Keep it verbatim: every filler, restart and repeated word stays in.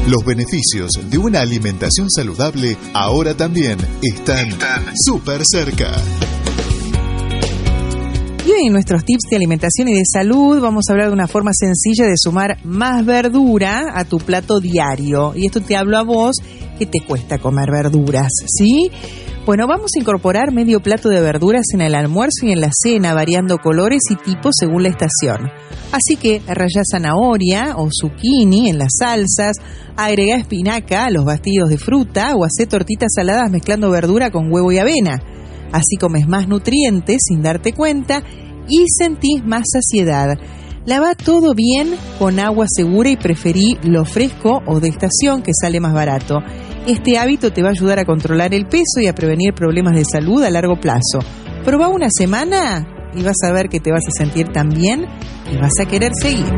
Los beneficios de una alimentación saludable ahora también están súper cerca. Y hoy en nuestros tips de alimentación y de salud vamos a hablar de una forma sencilla de sumar más verdura a tu plato diario. Y esto te hablo a vos, que te cuesta comer verduras, ¿sí? Bueno, vamos a incorporar medio plato de verduras en el almuerzo y en la cena, variando colores y tipos según la estación. Así que rallá zanahoria o zucchini en las salsas, agregá espinaca a los batidos de fruta o hacé tortitas saladas mezclando verdura con huevo y avena. Así comes más nutrientes sin darte cuenta y sentís más saciedad. Lavá todo bien con agua segura y preferí lo fresco o de estación, que sale más barato. Este hábito te va a ayudar a controlar el peso y a prevenir problemas de salud a largo plazo. Probá una semana y vas a ver que te vas a sentir tan bien y vas a querer seguir.